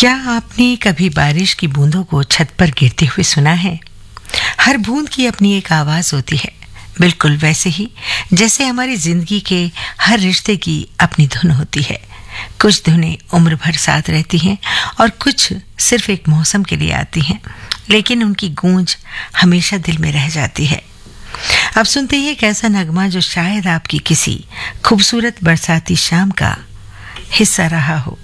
क्या आपने कभी बारिश की बूंदों को छत पर गिरते हुए सुना है? हर बूंद की अपनी एक आवाज होती है, बिल्कुल वैसे ही जैसे हमारी जिंदगी के हर रिश्ते की अपनी धुन होती है। कुछ धुनें उम्र भर साथ रहती हैं और कुछ सिर्फ एक मौसम के लिए आती हैं, लेकिन उनकी गूंज हमेशा दिल में रह जाती है। अब सुनते हैं एक ऐसा नगमा जो शायद आपकी किसी खूबसूरत बरसाती शाम का हिस्सा रहा हो।